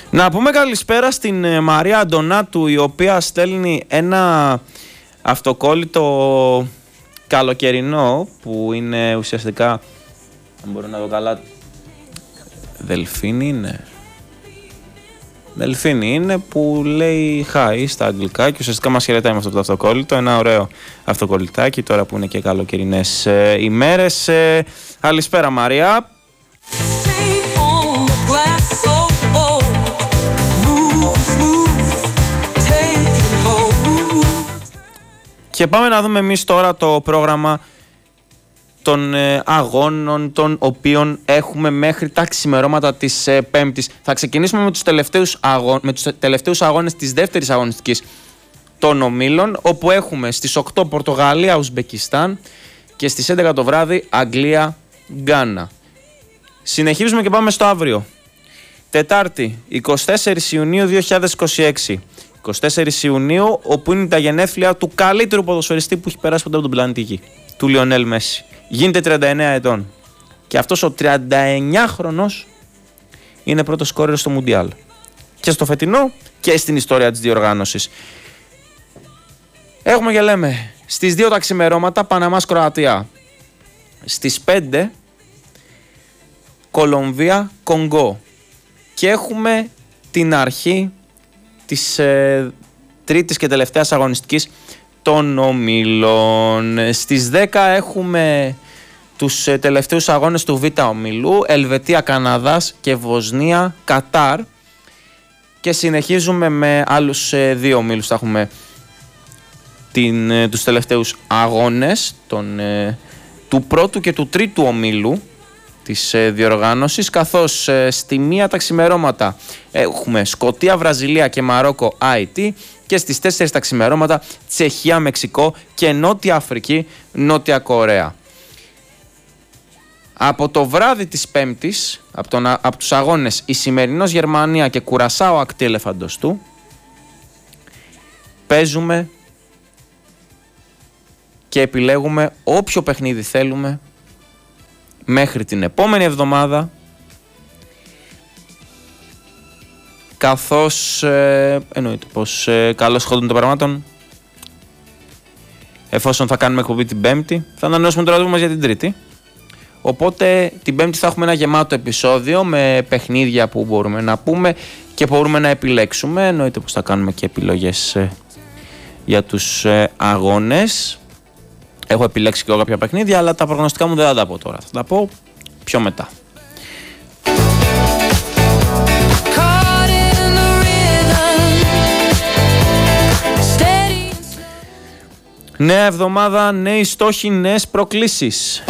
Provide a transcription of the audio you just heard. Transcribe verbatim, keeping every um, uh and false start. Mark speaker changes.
Speaker 1: Να πούμε καλησπέρα στην Μαρία Αντωνάτου, η οποία στέλνει ένα αυτοκόλλητο καλοκαιρινό που είναι ουσιαστικά, αν μπορώ να δω καλά, δελφίνι είναι. Δελφίνι είναι που λέει hi στα αγγλικά και ουσιαστικά μας χαιρετάει με αυτό το αυτοκόλλητο. Ένα ωραίο αυτοκολλητάκι τώρα που είναι και καλοκαιρινές ε, ημέρες. Ε, καλησπέρα Μαρία. Και πάμε να δούμε εμείς τώρα το πρόγραμμα των ε, αγώνων των οποίων έχουμε μέχρι τα ξημερώματα της ε, Πέμπτης. Θα ξεκινήσουμε με τους τελευταίους, αγώ... με τους τελευταίους αγώνες της δεύτερης αγωνιστικής των ομίλων, όπου έχουμε στις οκτώ Πορτογαλία, Ουσμπεκιστάν και στις έντεκα το βράδυ Αγγλία, Γκάνα. Συνεχίζουμε και πάμε στο αύριο. Τετάρτη, εικοστή τέταρτη Ιουνίου δύο χιλιάδες είκοσι έξι. εικοστή τέταρτη Ιουνίου, όπου είναι τα γενέθλια του καλύτερου ποδοσφαιριστή που έχει περάσει ποτέ από τον πλανήτη Γη, του Λιονέλ Μέση. Γίνεται τριάντα εννέα ετών. Και αυτός ο τριανταεννιάχρονος είναι πρώτος σκόρερ στο Μουντιάλ. Και στο φετινό και στην ιστορία της διοργάνωσης. Έχουμε και λέμε στις δύο τα ξημερώματα Παναμάς Κροατία. Στις πέντε Κολομβία Κονγκό. Και έχουμε την αρχή της ε, τρίτης και τελευταίας αγωνιστικής των ομίλων. Στις δέκα έχουμε τους ε, τελευταίους αγώνες του Β' ομίλου, Ελβετία, Καναδάς και Βοσνία, Κατάρ. Και συνεχίζουμε με άλλους ε, δύο ομίλους. Θα έχουμε την, ε, τους τελευταίους αγώνες των, ε, του πρώτου και του τρίτου ομίλου της ε, διοργάνωσης, καθώς ε, στη μία τα ξημερώματα έχουμε Σκωτία, Βραζιλία και Μαρόκο άι τι και στις τέσσερις τα ξημερώματα Τσεχία, Μεξικό και Νότια Αφρική, Νότια Κορέα. Από το βράδυ της Πέμπτης, από, τον, από τους αγώνες Ισημερινός Γερμανία και Κουρασάο Ακτή Ελεφαντοστού, παίζουμε και επιλέγουμε όποιο παιχνίδι θέλουμε μέχρι την επόμενη εβδομάδα, καθώς ε, εννοείται πως ε, καλώς χόντων των πραγμάτων, εφόσον θα κάνουμε εκπομπή την Πέμπτη, θα ανανεώσουμε το ραντεβού μας για την Τρίτη. Οπότε την Πέμπτη θα έχουμε ένα γεμάτο επεισόδιο με παιχνίδια που μπορούμε να πούμε και μπορούμε να επιλέξουμε. Εννοείται πως θα κάνουμε και επιλογές ε, για τους ε, αγώνες. Έχω επιλέξει και εγώ κάποια παιχνίδια, αλλά τα προγνωστικά μου δεν θα τα πω τώρα. Θα τα πω πιο μετά. Νέα εβδομάδα, νέοι στόχοι, νέες προκλήσεις.